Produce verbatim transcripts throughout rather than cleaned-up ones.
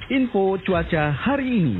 Info cuaca hari ini.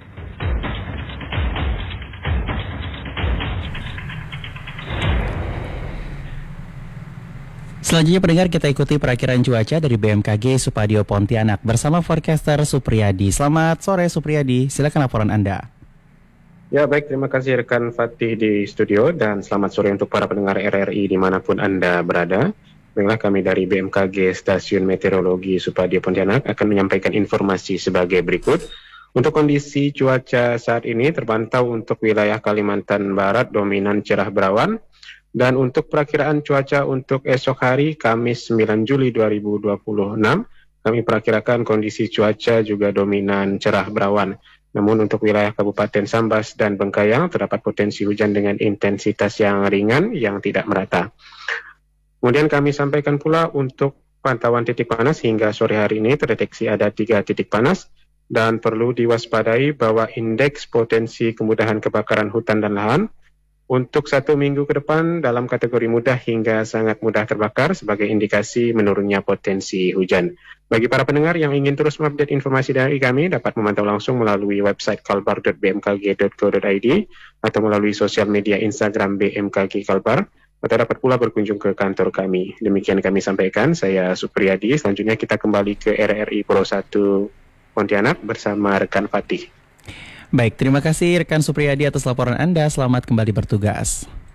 Selanjutnya pendengar, kita ikuti perakiran cuaca dari B M K G Supadio Pontianak bersama forecaster Supriyadi. Selamat sore Supriyadi, silakan laporan Anda. Ya baik, terima kasih rekan Fatih di studio dan selamat sore untuk para pendengar R R I dimanapun Anda berada. Baiklah, kami dari B M K G Stasiun Meteorologi Supadio Pontianak akan menyampaikan informasi sebagai berikut. Untuk kondisi cuaca saat ini terpantau untuk wilayah Kalimantan Barat dominan cerah berawan. Dan untuk perakiraan cuaca untuk esok hari Kamis sembilan Juli dua ribu dua puluh enam, kami perakirakan kondisi cuaca juga dominan cerah berawan. Namun untuk wilayah Kabupaten Sambas dan Bengkayang terdapat potensi hujan dengan intensitas yang ringan yang tidak merata. Kemudian kami sampaikan pula untuk pantauan titik panas hingga sore hari ini terdeteksi ada tiga titik panas dan perlu diwaspadai bahwa indeks potensi kemudahan kebakaran hutan dan lahan untuk satu minggu ke depan dalam kategori mudah hingga sangat mudah terbakar sebagai indikasi menurunnya potensi hujan. Bagi para pendengar yang ingin terus mengupdate informasi dari kami dapat memantau langsung melalui website kalbar dot b m k g dot co dot i d atau melalui sosial media Instagram B M K G Kalbar atau dapat pula berkunjung ke kantor kami. Demikian kami sampaikan, saya Supriyadi. Selanjutnya kita kembali ke R R I Pro satu Pontianak bersama rekan Fatih. Baik, terima kasih rekan Supriyadi atas laporan Anda. Selamat kembali bertugas.